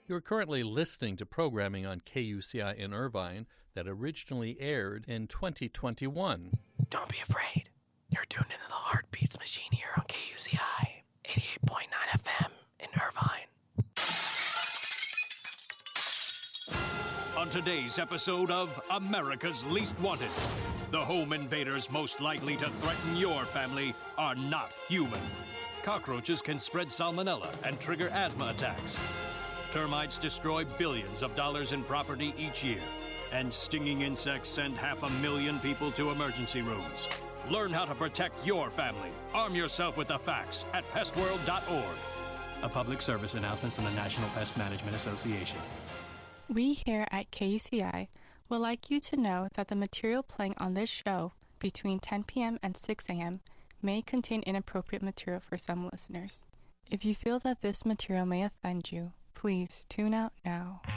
You're currently listening to programming on KUCI in Irvine that originally aired in 2021. Don't be afraid. You're tuned into the Heartbeats machine here on KUCI 88.9 FM in Irvine. On today's episode of America's Least Wanted, the home invaders most likely to threaten your family are not human. Cockroaches can spread salmonella and trigger asthma attacks. Termites destroy billions of dollars in property each year. And stinging insects send 500,000 people to emergency rooms. Learn how to protect your family. Arm yourself with the facts at pestworld.org. A public service announcement from the National Pest Management Association. We here at KUCI would like you to know that the material playing on this show between 10 p.m. and 6 a.m. may contain inappropriate material for some listeners. If you feel that this material may offend you, please tune out now.